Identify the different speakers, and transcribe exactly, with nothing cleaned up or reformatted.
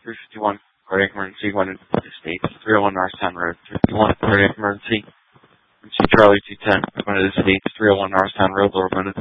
Speaker 1: three fifty-one, cardiac emergency, one in the States, three oh one Norristown Road, three fifty-one, cardiac emergency, emergency Charlie two ten, one of the States, three oh one Norristown Road, Lower one